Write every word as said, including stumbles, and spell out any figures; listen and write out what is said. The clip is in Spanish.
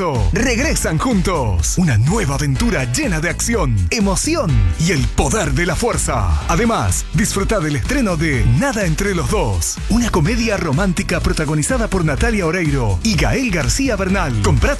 marzo regresan juntos. Una nueva aventura llena de acción, emoción y el poder de la fuerza. Además, disfruta del estreno de Nada entre los dos, una comedia romántica protagonizada por Natalia Oreiro y Gael García Bernal. Comprá